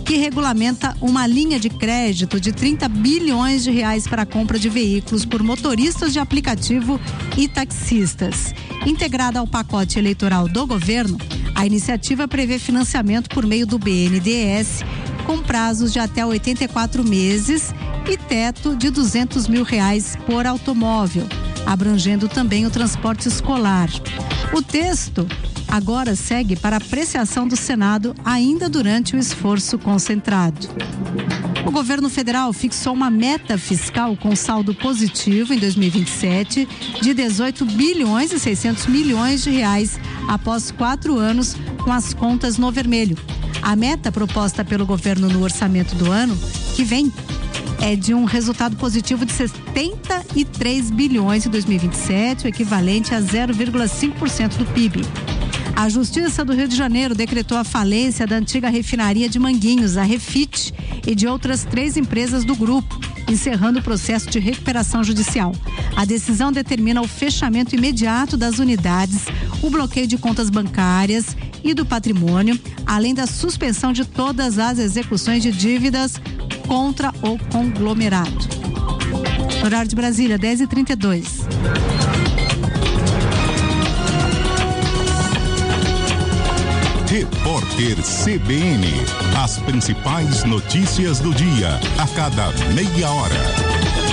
que regulamenta uma linha de crédito de 30 bilhões de reais para a compra de veículos por motoristas de aplicativo e taxistas. Integrada ao pacote eleitoral do governo, a iniciativa prevê financiamento por meio do BNDES com prazos de até 84 meses e teto de R$200 mil por automóvel, abrangendo também o transporte escolar. O texto agora segue para apreciação do Senado ainda durante o esforço concentrado. O governo federal fixou uma meta fiscal com saldo positivo em 2027 de 18 bilhões e 600 milhões de reais após 4 anos com as contas no vermelho. A meta proposta pelo governo no orçamento do ano que vem é de um resultado positivo de 73 bilhões em 2027, o equivalente a 0,5% do PIB. A Justiça do Rio de Janeiro decretou a falência da antiga refinaria de Manguinhos, a Refit, e de outras 3 empresas do grupo, encerrando o processo de recuperação judicial. A decisão determina o fechamento imediato das unidades, o bloqueio de contas bancárias e do patrimônio, além da suspensão de todas as execuções de dívidas contra o conglomerado. Horário de Brasília, 10h32. Repórter CBN. As principais notícias do dia, a cada meia hora.